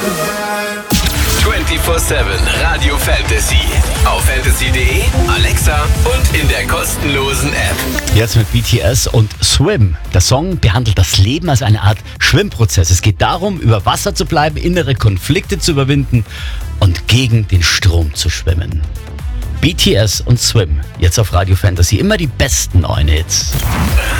24/7 Radio Fantasy. Auf fantasy.de, Alexa und in der kostenlosen App. Jetzt mit BTS und Swim. Der Song behandelt das Leben als eine Art Schwimmprozess. Es geht darum, über Wasser zu bleiben, innere Konflikte zu überwinden und gegen den Strom zu schwimmen. BTS und Swim, jetzt auf Radio Fantasy. Immer die besten neuen Hits.